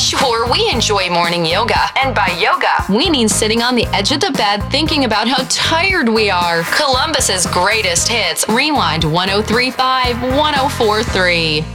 Sure, we enjoy morning yoga. And by yoga, we mean sitting on the edge of the bed thinking about how tired we are. Columbus's greatest hits. Rewind 1035 1043.